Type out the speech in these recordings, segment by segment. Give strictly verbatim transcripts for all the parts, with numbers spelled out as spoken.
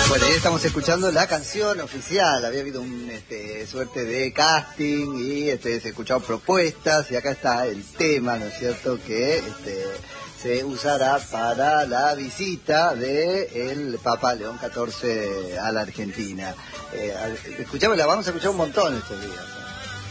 Bueno, ya estamos escuchando la canción oficial. Había habido un este, suerte de casting y este, se escucharon propuestas y acá está el tema, ¿no es cierto?, que este, se usará para la visita del Papa León catorce a la Argentina. Eh, escuchamos, la vamos a escuchar un montón estos días, ¿no?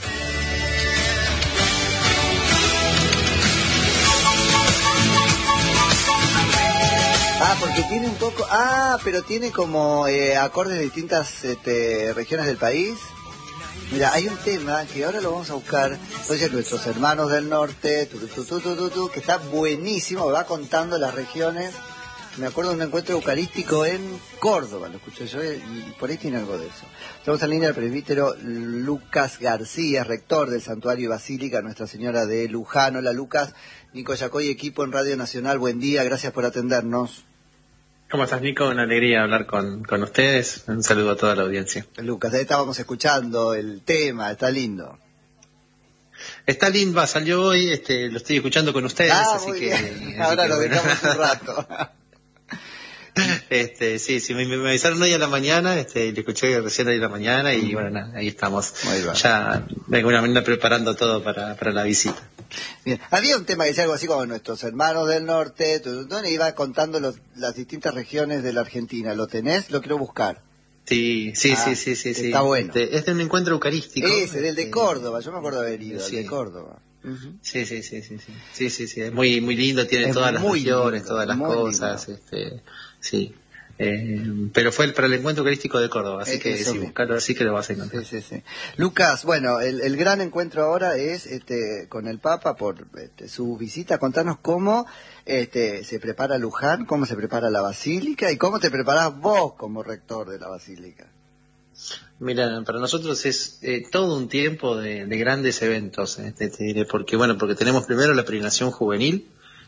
Ah, porque tiene un poco... Ah, pero tiene como eh, acordes de distintas este, regiones del país. Mira, hay un tema que ahora lo vamos a buscar. Entonces, nuestros hermanos del norte, tu, tu, tu, tu, tu, tu, que está buenísimo, va contando las regiones. Me acuerdo de un encuentro eucarístico en Córdoba, lo escuché yo, y por ahí tiene algo de eso. Estamos en línea del presbítero Lucas García, rector del Santuario y Basílica Nuestra Señora de Luján. Hola, Lucas. Nico Yacoy, equipo en Radio Nacional, buen día, gracias por atendernos. ¿Cómo estás, Nico? Una alegría hablar con, con ustedes. Un saludo a toda la audiencia. Lucas, ahí estábamos escuchando el tema, está lindo. Está lindo, salió hoy, este, lo estoy escuchando con ustedes, ah, así muy que... Bien. Así Ahora que, lo bueno. dejamos un rato. Este, sí, sí, me, me avisaron hoy a la mañana, este, lo escuché recién hoy a la mañana y bueno, nada, ahí estamos. Ya de alguna manera preparando todo para, para la visita. Bien. Había un tema que decía algo así como nuestros hermanos del norte, y iba contando los, las distintas regiones de la Argentina. ¿Lo tenés? Lo quiero buscar. Sí, sí, ah, sí, sí, sí. Está sí. bueno. Este, este es un encuentro eucarístico. Ese, del de este, Córdoba, yo me acuerdo de haber ido, sí. el de Córdoba. Uh-huh. Sí, sí, sí, sí, sí, sí, sí, sí, es muy, muy lindo, tiene es todas las regiones, lindo, todas las cosas, lindo. este, sí. Eh, pero fue el, para el encuentro eucarístico de Córdoba, así es que si buscarlo así que lo vas a encontrar. Sí, sí, sí. Lucas, bueno, el, el gran encuentro ahora es este con el Papa por este, su visita. Contanos cómo este, se prepara Luján, cómo se prepara la Basílica y cómo te preparás vos como rector de la Basílica. Mira, para nosotros es eh, todo un tiempo de, de grandes eventos, eh, te, te diré, porque bueno, porque tenemos primero la peregrinación juvenil,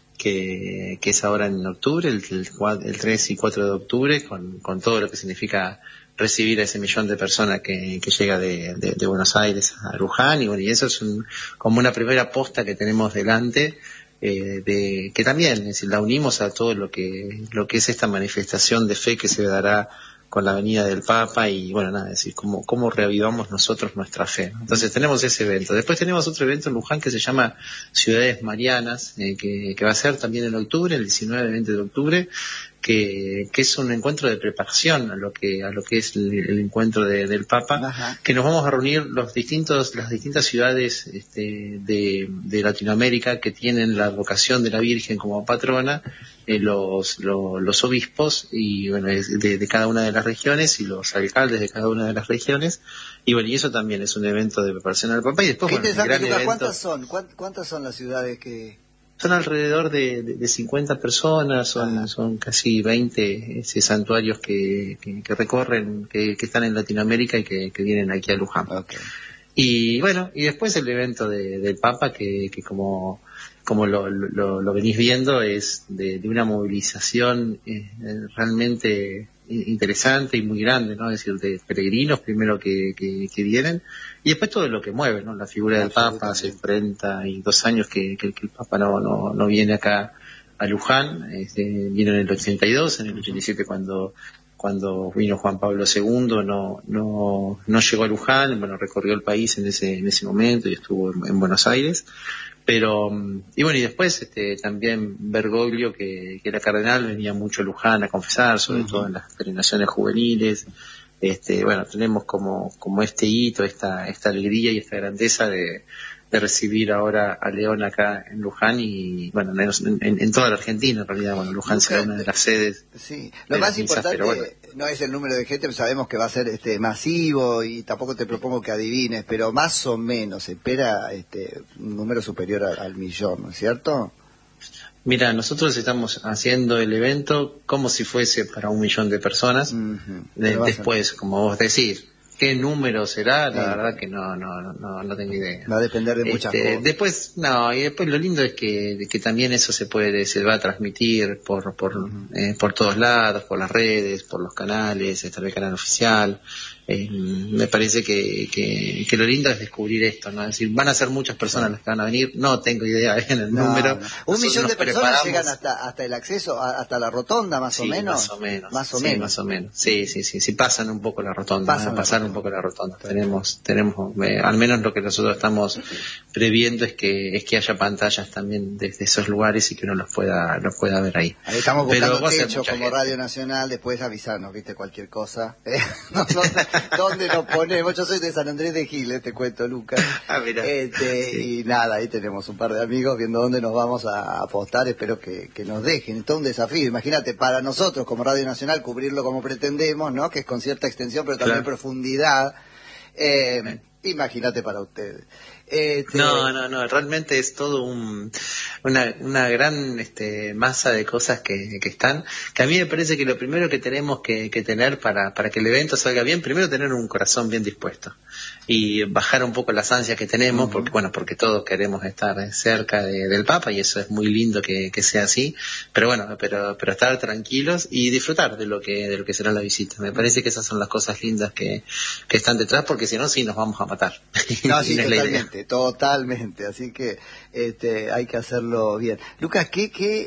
Que, que es ahora en octubre, el, el, el tres y cuatro de octubre, con, con todo lo que significa recibir a ese millón de personas que, que llega de, de, de Buenos Aires a Luján, y bueno, y eso es un, como una primera posta que tenemos delante, eh, de que también, es decir, la unimos a todo lo que, lo que es esta manifestación de fe que se dará con la venida del Papa y bueno, nada, es decir, cómo, cómo reavivamos nosotros nuestra fe, ¿no? Entonces tenemos ese evento. Después tenemos otro evento en Luján que se llama Ciudades Marianas, eh, que, que va a ser también en octubre, el diecinueve y veinte de octubre, que, que es un encuentro de preparación a lo que, a lo que es el, el encuentro de, del Papa. Ajá. Que nos vamos a reunir los distintos, las distintas ciudades este, de, de Latinoamérica que tienen la vocación de la Virgen como patrona, eh, los, los, los obispos y bueno, de, de cada una de las regiones y los alcaldes de cada una de las regiones, y bueno, y eso también es un evento de preparación al Papa. Y después, Qué bueno, interesante, gran Lucas, evento... ¿cuántas son? ¿Cuántas son las ciudades que...? Son alrededor de, de, de cincuenta personas, son, ah. son casi veinte ese, santuarios que, que, que recorren, que, que están en Latinoamérica y que, que vienen aquí a Luján. Okay. Y bueno, y después el evento de, del Papa, que, que como, como lo, lo, lo venís viendo, es de, de una movilización eh, realmente interesante y muy grande, ¿no? Es decir, de peregrinos primero que, que, que vienen, y después todo lo que mueve, ¿no? La figura del Papa, hace treinta y dos años que, que, que el Papa no, no, no viene acá a Luján, este, vino en el ochenta y dos, en el ochenta y siete cuando, cuando vino Juan Pablo segundo, no, no, no llegó a Luján, bueno, recorrió el país en ese, en ese momento y estuvo en, en Buenos Aires. Pero, y bueno, y después este, también Bergoglio, que, que era cardenal, venía mucho a Luján a confesar, sobre uh-huh. todo en las peregrinaciones juveniles. Este, bueno, tenemos como, como este hito, esta, esta alegría y esta grandeza de, de recibir ahora a León acá en Luján y, bueno, en, en, en toda la Argentina, en realidad, bueno, Luján Lucas, será una de las sedes. Sí, lo más misas, importante bueno. no es el número de gente, pero sabemos que va a ser este masivo y tampoco te propongo que adivines, pero más o menos se espera este un número superior al, al millón, ¿no es cierto? Mira, nosotros estamos haciendo el evento como si fuese para un millón de personas. Uh-huh. de, después, como vos decís, ¿qué número será? La sí. verdad que no, no, no, no tengo idea. Va a depender de muchas este, cosas. Después, no, y después lo lindo es que, que también eso se puede, se va a transmitir por, por, uh-huh. eh, por todos lados, por las redes, por los canales, está el canal oficial. Eh, me parece que, que, que lo lindo es descubrir esto, ¿no? Es decir, van a ser muchas personas las que van a venir, no tengo idea en el no, número. No. Un millón de personas preparamos. llegan hasta hasta el acceso, a, hasta la rotonda, más sí, o menos. Más o menos. Más o sí, menos. más o menos. Sí, sí, sí, sí, pasan un poco la rotonda, pasan ¿eh? pasar un poco la rotonda. Tenemos, tenemos, eh, al menos lo que nosotros estamos previendo es que es que haya pantallas también desde esos lugares y que uno los pueda, los pueda ver ahí. Ahí estamos buscando Pero techo como gente. Radio Nacional, después avisarnos, viste, cualquier cosa. ¿Eh? ¿Dónde, ¿Dónde nos ponemos? Yo soy de San Andrés de Giles, te cuento, Lucas. Ah, mira. Este, sí. Y nada, ahí tenemos un par de amigos viendo dónde nos vamos a apostar, espero que, que nos dejen. Es todo un desafío, imagínate, para nosotros como Radio Nacional cubrirlo como pretendemos, ¿no? Que es con cierta extensión, pero también claro. profundidad. Eh, eh. Imagínate para ustedes. Este... No, no, no, realmente es todo un, una, una gran este, masa de cosas que, que están, que a mí me parece que lo primero que tenemos que, que tener para, para que el evento salga bien, primero tener un corazón bien dispuesto y bajar un poco las ansias que tenemos, uh-huh. porque bueno, porque todos queremos estar cerca de, del Papa y eso es muy lindo que, que sea así, pero bueno, pero, pero estar tranquilos y disfrutar de lo que, de lo que será la visita. Me parece que esas son las cosas lindas que, que están detrás, porque si no, sí nos vamos a matar. No, sí, totalmente, totalmente, así que este, hay que hacerlo bien. Lucas, ¿qué, qué